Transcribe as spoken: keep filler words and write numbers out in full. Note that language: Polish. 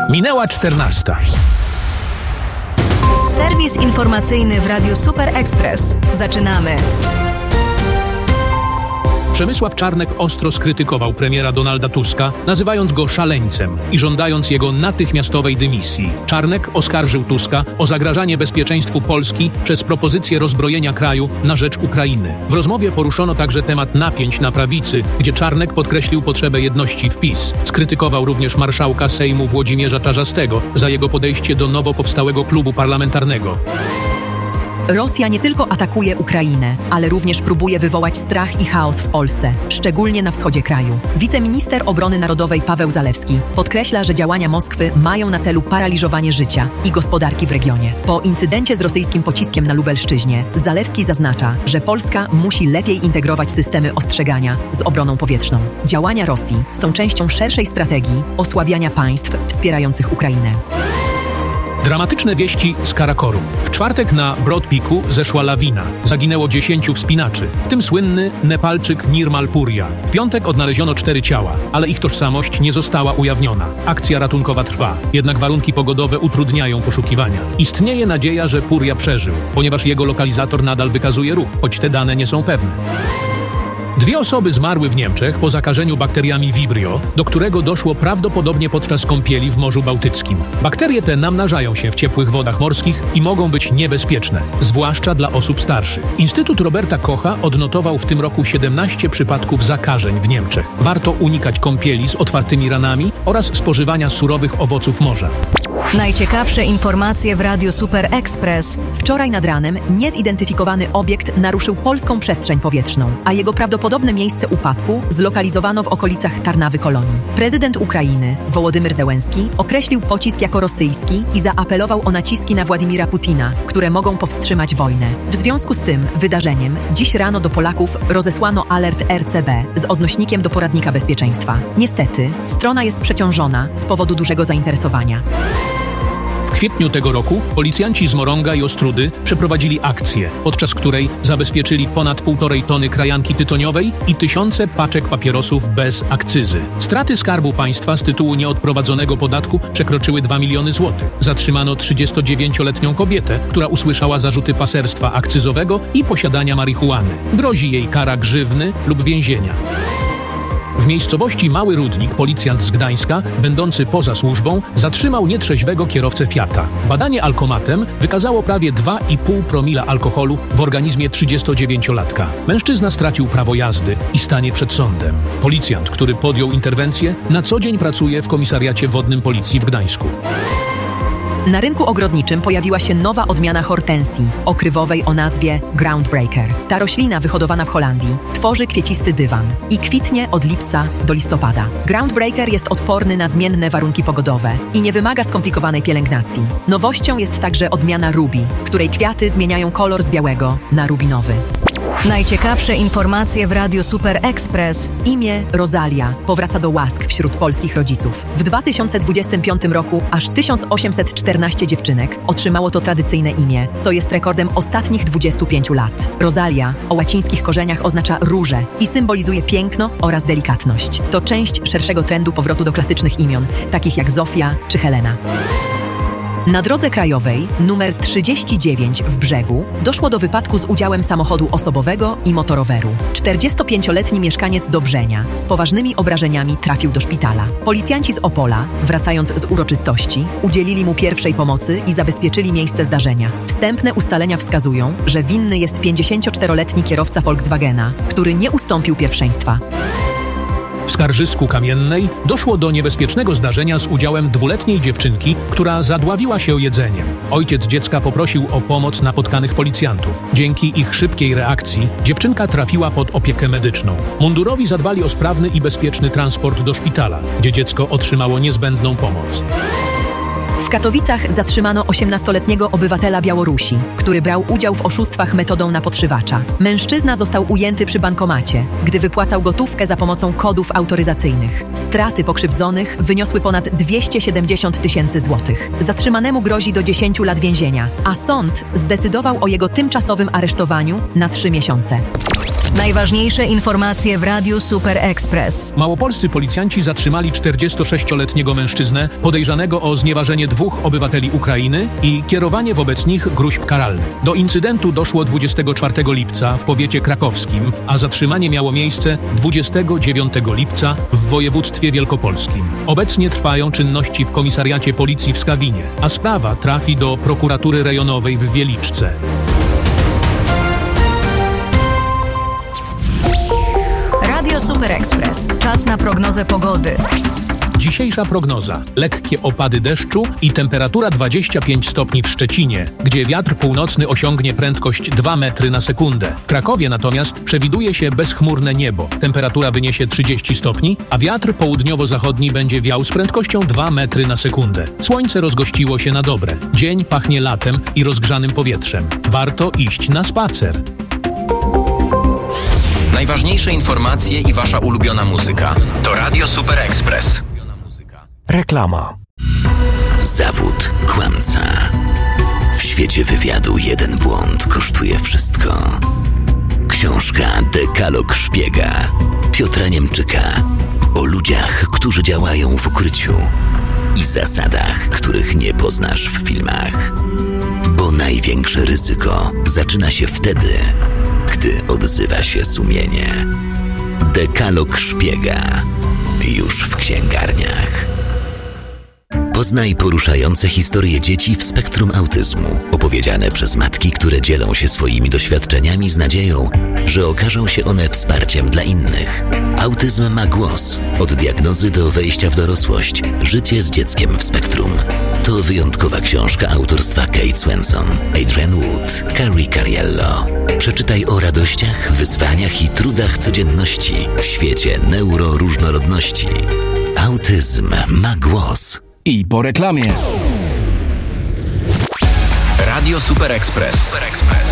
Minęła czternasta. Serwis informacyjny w Radiu Super Express. Zaczynamy. Przemysław Czarnek ostro skrytykował premiera Donalda Tuska, nazywając go szaleńcem i żądając jego natychmiastowej dymisji. Czarnek oskarżył Tuska o zagrażanie bezpieczeństwu Polski przez propozycję rozbrojenia kraju na rzecz Ukrainy. W rozmowie poruszono także temat napięć na prawicy, gdzie Czarnek podkreślił potrzebę jedności w PiS. Skrytykował również marszałka Sejmu Włodzimierza Czarzastego za jego podejście do nowo powstałego klubu parlamentarnego. Rosja nie tylko atakuje Ukrainę, ale również próbuje wywołać strach i chaos w Polsce, szczególnie na wschodzie kraju. Wiceminister Obrony Narodowej Paweł Zalewski podkreśla, że działania Moskwy mają na celu paraliżowanie życia i gospodarki w regionie. Po incydencie z rosyjskim pociskiem na Lubelszczyźnie, Zalewski zaznacza, że Polska musi lepiej integrować systemy ostrzegania z obroną powietrzną. Działania Rosji są częścią szerszej strategii osłabiania państw wspierających Ukrainę. Dramatyczne wieści z Karakorum. W czwartek na Broad Peaku zeszła lawina. Zaginęło dziesięciu wspinaczy, w tym słynny Nepalczyk Nirmal Purja. W piątek odnaleziono cztery ciała, ale ich tożsamość nie została ujawniona. Akcja ratunkowa trwa, jednak warunki pogodowe utrudniają poszukiwania. Istnieje nadzieja, że Purja przeżył, ponieważ jego lokalizator nadal wykazuje ruch, choć te dane nie są pewne. Dwie osoby zmarły w Niemczech po zakażeniu bakteriami Vibrio, do którego doszło prawdopodobnie podczas kąpieli w Morzu Bałtyckim. Bakterie te namnażają się w ciepłych wodach morskich i mogą być niebezpieczne, zwłaszcza dla osób starszych. Instytut Roberta Kocha odnotował w tym roku siedemnaście przypadków zakażeń w Niemczech. Warto unikać kąpieli z otwartymi ranami oraz spożywania surowych owoców morza. Najciekawsze informacje w Radiu Super Express. Wczoraj nad ranem niezidentyfikowany obiekt naruszył polską przestrzeń powietrzną, a jego prawdopodobne miejsce upadku zlokalizowano w okolicach Tarnawy Kolonii. Prezydent Ukrainy, Wołodymyr Zełenski, określił pocisk jako rosyjski i zaapelował o naciski na Władimira Putina, które mogą powstrzymać wojnę. W związku z tym wydarzeniem dziś rano do Polaków rozesłano alert R C B z odnośnikiem do poradnika bezpieczeństwa. Niestety, strona jest przeciążona z powodu dużego zainteresowania. W kwietniu tego roku policjanci z Morąga i Ostródy przeprowadzili akcję, podczas której zabezpieczyli ponad półtorej tony krajanki tytoniowej i tysiące paczek papierosów bez akcyzy. Straty Skarbu Państwa z tytułu nieodprowadzonego podatku przekroczyły dwa miliony złotych. Zatrzymano trzydziestodziewięcioletnią kobietę, która usłyszała zarzuty paserstwa akcyzowego i posiadania marihuany. Grozi jej kara grzywny lub więzienia. W miejscowości Mały Rudnik policjant z Gdańska, będący poza służbą, zatrzymał nietrzeźwego kierowcę Fiata. Badanie alkomatem wykazało prawie dwa i pół promila alkoholu w organizmie trzydziestodziewięciolatka. Mężczyzna stracił prawo jazdy i stanie przed sądem. Policjant, który podjął interwencję, na co dzień pracuje w komisariacie wodnym policji w Gdańsku. Na rynku ogrodniczym pojawiła się nowa odmiana hortensji, okrywowej o nazwie Groundbreaker. Ta roślina, wyhodowana w Holandii, tworzy kwiecisty dywan i kwitnie od lipca do listopada. Groundbreaker jest odporny na zmienne warunki pogodowe i nie wymaga skomplikowanej pielęgnacji. Nowością jest także odmiana Ruby, której kwiaty zmieniają kolor z białego na rubinowy. Najciekawsze informacje w Radiu Super Express. Imię Rosalia powraca do łask wśród polskich rodziców. W dwa tysiące dwudziestym piątym roku aż tysiąc osiemset czternaście dziewczynek otrzymało to tradycyjne imię, co jest rekordem ostatnich dwudziestu pięciu lat. Rosalia o łacińskich korzeniach oznacza różę i symbolizuje piękno oraz delikatność. To część szerszego trendu powrotu do klasycznych imion, takich jak Zofia czy Helena. Na drodze krajowej numer trzydzieści dziewięć w Brzegu doszło do wypadku z udziałem samochodu osobowego i motoroweru. czterdziestopięcioletni mieszkaniec Dobrzenia z poważnymi obrażeniami trafił do szpitala. Policjanci z Opola, wracając z uroczystości, udzielili mu pierwszej pomocy i zabezpieczyli miejsce zdarzenia. Wstępne ustalenia wskazują, że winny jest pięćdziesięcioczteroletni kierowca Volkswagena, który nie ustąpił pierwszeństwa. W Skarżysku Kamiennej doszło do niebezpiecznego zdarzenia z udziałem dwuletniej dziewczynki, która zadławiła się jedzeniem. Ojciec dziecka poprosił o pomoc napotkanych policjantów. Dzięki ich szybkiej reakcji dziewczynka trafiła pod opiekę medyczną. Mundurowi zadbali o sprawny i bezpieczny transport do szpitala, gdzie dziecko otrzymało niezbędną pomoc. W Katowicach zatrzymano osiemnastoletniego obywatela Białorusi, który brał udział w oszustwach metodą na podszywacza. Mężczyzna został ujęty przy bankomacie, gdy wypłacał gotówkę za pomocą kodów autoryzacyjnych. Straty pokrzywdzonych wyniosły ponad dwieście siedemdziesiąt tysięcy złotych. Zatrzymanemu grozi do dziesięciu lat więzienia, a sąd zdecydował o jego tymczasowym aresztowaniu na trzy miesiące. Najważniejsze informacje w Radiu Super Express. Małopolscy policjanci zatrzymali czterdziestosześcioletniego mężczyznę podejrzanego o znieważenie dwóch obywateli Ukrainy i kierowanie wobec nich gróźb karalnych. Do incydentu doszło dwudziestego czwartego lipca w powiecie krakowskim, a zatrzymanie miało miejsce dwudziestego dziewiątego lipca w województwie wielkopolskim. Obecnie trwają czynności w komisariacie policji w Skawinie, a sprawa trafi do prokuratury rejonowej w Wieliczce. Radio Super Express. Czas na prognozę pogody. Dzisiejsza prognoza. Lekkie opady deszczu i temperatura dwadzieścia pięć stopni w Szczecinie, gdzie wiatr północny osiągnie prędkość dwa metry na sekundę. W Krakowie natomiast przewiduje się bezchmurne niebo. Temperatura wyniesie trzydzieści stopni, a wiatr południowo-zachodni będzie wiał z prędkością dwa metry na sekundę. Słońce rozgościło się na dobre. Dzień pachnie latem i rozgrzanym powietrzem. Warto iść na spacer. Najważniejsze informacje i wasza ulubiona muzyka to Radio Super Express. Reklama. Zawód kłamca. W świecie wywiadu jeden błąd kosztuje wszystko. Książka Dekalog Szpiega Piotra Niemczyka o ludziach, którzy działają w ukryciu i zasadach, których nie poznasz w filmach. Bo największe ryzyko zaczyna się wtedy, gdy odzywa się sumienie. Dekalog Szpiega już w księgarniach. Poznaj poruszające historie dzieci w spektrum autyzmu, opowiedziane przez matki, które dzielą się swoimi doświadczeniami z nadzieją, że okażą się one wsparciem dla innych. Autyzm ma głos. Od diagnozy do wejścia w dorosłość. Życie z dzieckiem w spektrum. To wyjątkowa książka autorstwa Kate Swenson, Adrian Wood, Carrie Cariello. Przeczytaj o radościach, wyzwaniach i trudach codzienności w świecie neuroróżnorodności. Autyzm ma głos. I po reklamie. Radio Super Express.